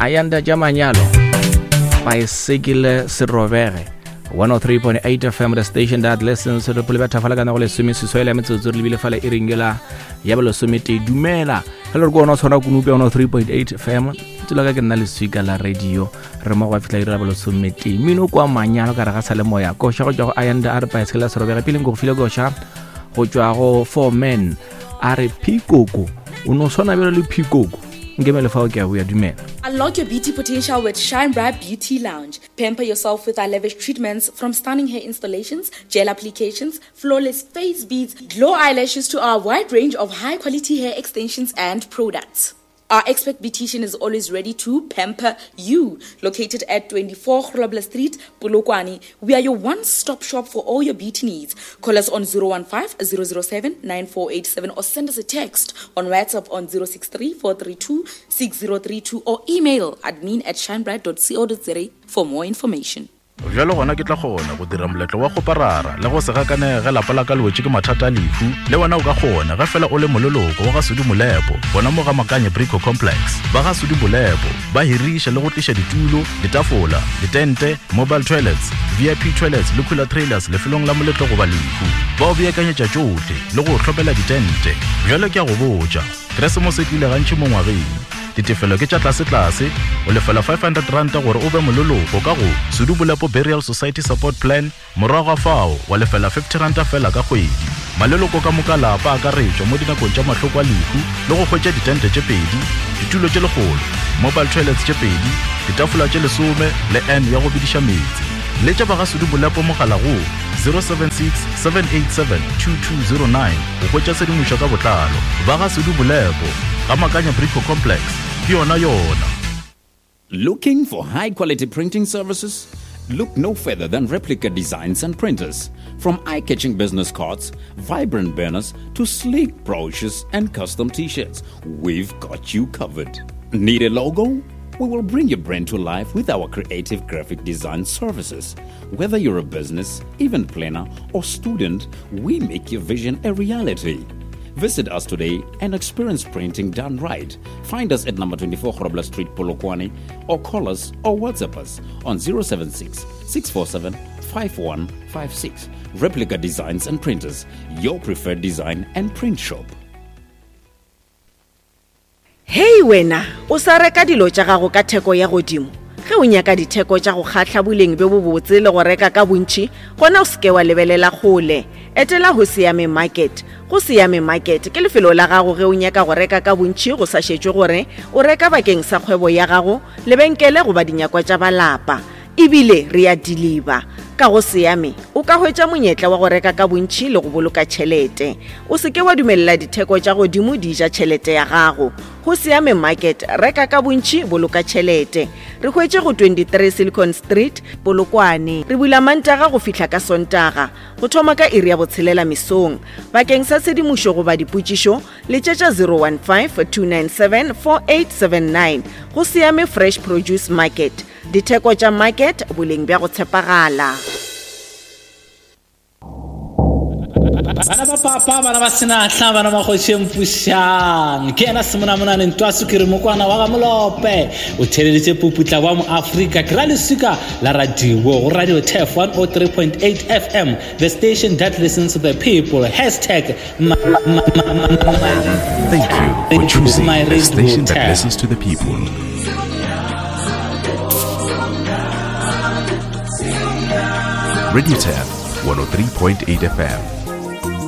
Ayanda Jamanyalo Bicycle Sirobere 103.8 FM, the station that listens to the Pulibata Falagana or Sumi Suela Mitsuli Fala Iringela Yabelo Sumiti Dumela. Hello, go on 3.8 FM. Tulaga Nali Sika la radio, Remo Wafla Sumiti, Mino Manyano Caracasalemoya, Gosha, Ayanda Arbicycle Sirobere, Pilingo Filogosha, Ojuaro 4 men are Pikoku, Unosona Vero Pikoku. Unlock your beauty potential with Shine Bright Beauty Lounge. Pamper yourself with our lavish treatments from stunning hair installations, gel applications, flawless face beads, glow eyelashes to our wide range of high quality hair extensions and products. Our expert beautician is always ready to pamper you. Located at 24 Grobler Street, Polokwane, we are your one-stop shop for all your beauty needs. Call us on 015-007-9487 or send us a text on WhatsApp on 063-432-6032 or email admin@shinebright.co.za for more information. Jalo gona ke tla gona go dira moletlo wa go parara le go se gakane ga lapala ka lwetse ke mathata lefu le wona o ka gona ga fela o le mololoko wa ga Sudi Molepo bona mo ga Makanye Brico Complex ba ga Sudi Molepo ba hirisha le go tlisha ditulo ditafola ditente mobile toilets VIP toilets le cooler trailers le felong la moletlo go ba lefu ba o beakanyetsa tsote le go tlhopela ditente jalo ke a go botsa Christmas e tlile gantši mo ngwageng ditefelo ke tša tlase o lefela 500 ranta gore o be mololoko ka go Sudi Molepo Burial Society Support Plan morago fao wa lefela 50 ranta fela ka kgwedi maleloko ka moka lapa a ka retšwa mo dinakong tša mahloko a lefu le go hwetša ditente tše pedi ditulo tše legolo mobile toilets tše pedi ditafola tše 10 le N ya go bidiša metsi le tša ba ga Sudi Molepo mogala go 076-787-2209 go hwetša sedimošo ka botlalo ba ga Sudi Molepo ga Makanye Brico Complex yona. Looking for high-quality printing services? Look no further than Replica Designs and Printers. From eye-catching business cards, vibrant banners, to sleek brochures and custom t-shirts, we've got you covered. Need a logo? We will bring your brand to life with our creative graphic design services. Whether you're a business, event planner, or student, we make your vision a reality. Visit us today and experience printing done right. Find us at number 24 Grobler Street, Polokwane, or call us or WhatsApp us on 076-647-5156. Replica Designs and Printers, your preferred design and print shop. Hey wena, o sa reka dilo tša gago ka theko ya godimo. Ge o nyaka ditheko tša go khatla boleng be bo botse le go reka ka bontši, gona o seke wa lebelela kgole. Etela ho Siame Market. Go Siame Market ke lefelo la gago ge o nyaka go reka ka bontši go sa šetšwe gore o reka bakeng sa kgwebo ya gago lebenkele go ba dinyakwa tša balapa. Ebile re a deliver. Ka go Siame o ka hwetša monyetla wa go reka ka bontši le go boloka tšhelete. O seke wa dumella ditheko tša godimo di ja tšhelete ya gago. Go Siame Market reka ka bontši boloka tšhelete. Re hwetše go 23 Silicon Street, Polokwane. Re bula Mantaga go fihla ka Sontaga. Go thoma ka iri ya botshelela mesong. Bakeng sa sedimošo go ba dipotšišo le tšetša 015-297-4879. Go Siame Fresh Produce Market. Ditheko tša market boleng bja go tshepagala. Bana ba papa bana ba sena hla bana ba go tšempušang ke ena semonamonane ntwa sukiri mokwana wa ga Molope o theleditše puputla wa mo Afrika ke ra lesika la radio go Radio TEF 103.8 FM, the station that listens to the people. Hashtag Thank you for choosing the station that listens to the people. Radio TEF 103.8 FM.